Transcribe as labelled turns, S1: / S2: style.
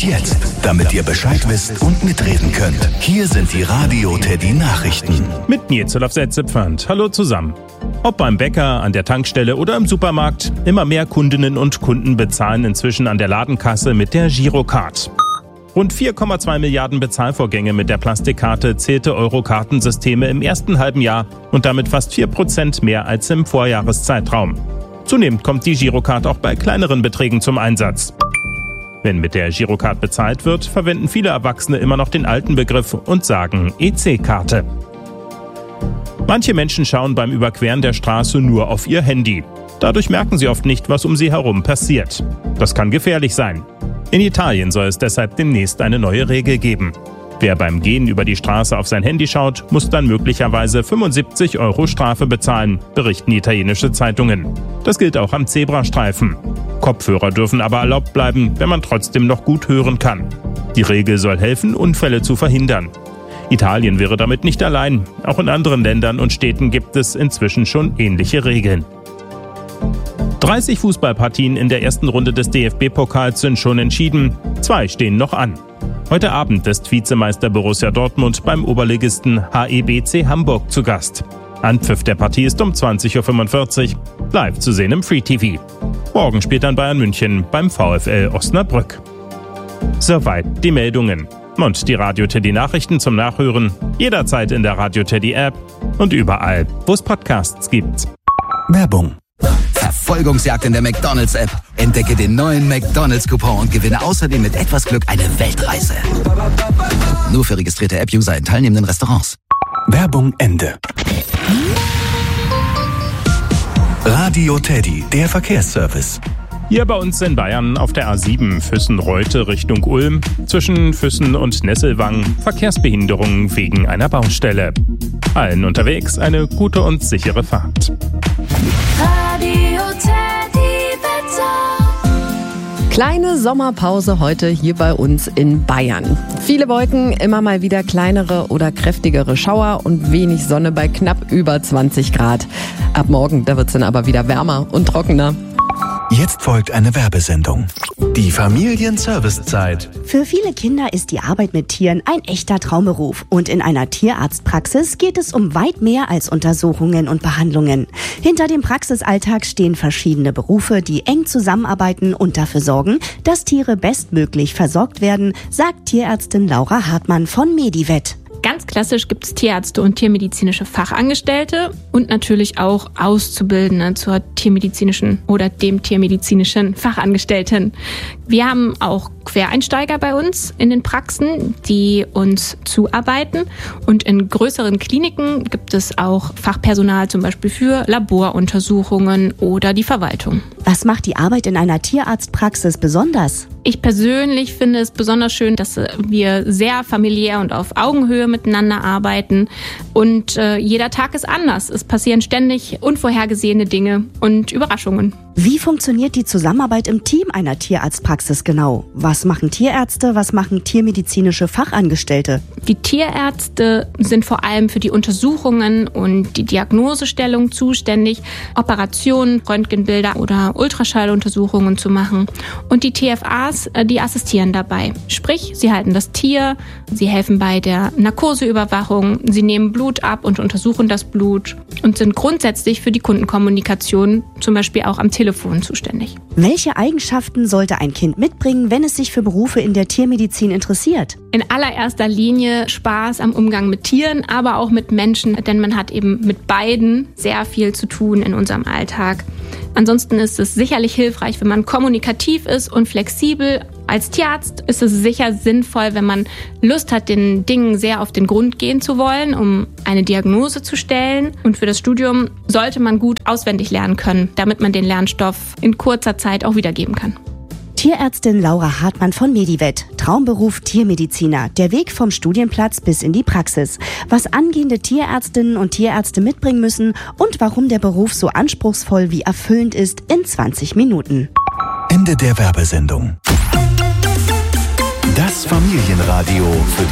S1: jetzt, damit ihr Bescheid wisst und mitreden könnt, hier sind die Radio Teddy Nachrichten.
S2: Mit Nils Setzepfand. Hallo zusammen. Ob beim Bäcker, an der Tankstelle oder im Supermarkt, immer mehr Kundinnen und Kunden bezahlen inzwischen an der Ladenkasse mit der Girocard. Rund 4,2 Milliarden Bezahlvorgänge mit der Plastikkarte zählte Euro-Kartensysteme im ersten halben Jahr und damit fast 4% mehr als im Vorjahreszeitraum. Zunehmend kommt die Girocard auch bei kleineren Beträgen zum Einsatz. Wenn mit der Girocard bezahlt wird, verwenden viele Erwachsene immer noch den alten Begriff und sagen EC-Karte. Manche Menschen schauen beim Überqueren der Straße nur auf ihr Handy. Dadurch merken sie oft nicht, was um sie herum passiert. Das kann gefährlich sein. In Italien soll es deshalb demnächst eine neue Regel geben. Wer beim Gehen über die Straße auf sein Handy schaut, muss dann möglicherweise 75 € Strafe bezahlen, berichten italienische Zeitungen. Das gilt auch am Zebrastreifen. Kopfhörer dürfen aber erlaubt bleiben, wenn man trotzdem noch gut hören kann. Die Regel soll helfen, Unfälle zu verhindern. Italien wäre damit nicht allein. Auch in anderen Ländern und Städten gibt es inzwischen schon ähnliche Regeln. 30 Fußballpartien in der ersten Runde des DFB-Pokals sind schon entschieden. 2 stehen noch an. Heute Abend ist Vizemeister Borussia Dortmund beim Oberligisten HEBC Hamburg zu Gast. Anpfiff der Partie ist um 20:45 Uhr, live zu sehen im Free TV. Morgen spielt dann Bayern München beim VfL Osnabrück. Soweit die Meldungen. Und die Radio Teddy Nachrichten zum Nachhören jederzeit in der Radio Teddy App und überall, wo es Podcasts gibt.
S1: Werbung.
S3: Verfolgungsjagd in der McDonald's App. Entdecke den neuen McDonald's Coupon und gewinne außerdem mit etwas Glück eine Weltreise. Nur für registrierte App-User in teilnehmenden Restaurants.
S1: Werbung Ende. Radio Teddy, der Verkehrsservice.
S2: Hier bei uns in Bayern auf der A7 Füssen-Reute Richtung Ulm, zwischen Füssen und Nesselwang, Verkehrsbehinderungen wegen einer Baustelle. Allen unterwegs eine gute und sichere Fahrt.
S4: Radio Teddy Wetter.
S5: Kleine Sommerpause heute hier bei uns in Bayern. Viele Wolken, immer mal wieder kleinere oder kräftigere Schauer und wenig Sonne bei knapp über 20 Grad. Ab morgen, da wird's dann aber wieder wärmer und trockener.
S1: Jetzt folgt eine Werbesendung. Die Familienservicezeit.
S6: Für viele Kinder ist die Arbeit mit Tieren ein echter Traumberuf. Und in einer Tierarztpraxis geht es um weit mehr als Untersuchungen und Behandlungen. Hinter dem Praxisalltag stehen verschiedene Berufe, die eng zusammenarbeiten und dafür sorgen, dass Tiere bestmöglich versorgt werden, sagt Tierärztin Laura Hartmann von Medivet.
S7: Ganz klassisch gibt es Tierärzte und tiermedizinische Fachangestellte und natürlich auch Auszubildende zur tiermedizinischen oder dem tiermedizinischen Fachangestellten. Wir haben auch Quereinsteiger bei uns in den Praxen, die uns zuarbeiten. Und in größeren Kliniken gibt es auch Fachpersonal, zum Beispiel für Laboruntersuchungen oder die Verwaltung.
S6: Was macht die Arbeit in einer Tierarztpraxis besonders?
S7: Ich persönlich finde es besonders schön, dass wir sehr familiär und auf Augenhöhe miteinander arbeiten. Und jeder Tag ist anders. Es passieren ständig unvorhergesehene Dinge und Überraschungen.
S6: Wie funktioniert die Zusammenarbeit im Team einer Tierarztpraxis genau? Was machen Tierärzte, was machen tiermedizinische Fachangestellte?
S7: Die Tierärzte sind vor allem für die Untersuchungen und die Diagnosestellung zuständig, Operationen, Röntgenbilder oder Ultraschalluntersuchungen zu machen. Und die TFAs, die assistieren dabei. Sprich, sie halten das Tier, sie helfen bei der Narkoseüberwachung, sie nehmen Blut ab und untersuchen das Blut und sind grundsätzlich für die Kundenkommunikation, zum Beispiel auch am Telefon, zuständig.
S6: Welche Eigenschaften sollte ein Kind mitbringen, wenn es sich für Berufe in der Tiermedizin interessiert?
S7: In allererster Linie Spaß am Umgang mit Tieren, aber auch mit Menschen, denn man hat eben mit beiden sehr viel zu tun in unserem Alltag. Ansonsten ist es sicherlich hilfreich, wenn man kommunikativ ist und flexibel. Als Tierarzt ist es sicher sinnvoll, wenn man Lust hat, den Dingen sehr auf den Grund gehen zu wollen, um eine Diagnose zu stellen. Und für das Studium sollte man gut auswendig lernen können, damit man den Lernstoff in kurzer Zeit auch wiedergeben kann.
S6: Tierärztin Laura Hartmann von Medivet. Traumberuf Tiermediziner. Der Weg vom Studienplatz bis in die Praxis. Was angehende Tierärztinnen und Tierärzte mitbringen müssen und warum der Beruf so anspruchsvoll wie erfüllend ist, in 20 Minuten.
S1: Ende der Werbesendung. Das Familienradio für